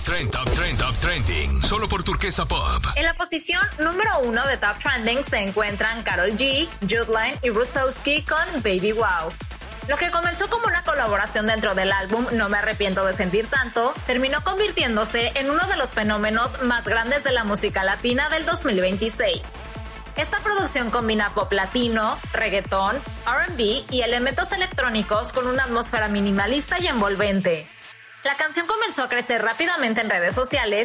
Top Trending, solo por Turquesa Pop. En la posición número 1 de Top Trending se encuentran Karol G, Judline y Rusowski con Baby Wow. Lo que comenzó como una colaboración dentro del álbum No me arrepiento de sentir tanto, terminó convirtiéndose en uno de los fenómenos más grandes de la música latina del 2026. Esta producción combina pop latino, reggaetón, R&B y elementos electrónicos con una atmósfera minimalista y envolvente. La canción comenzó a crecer rápidamente en redes sociales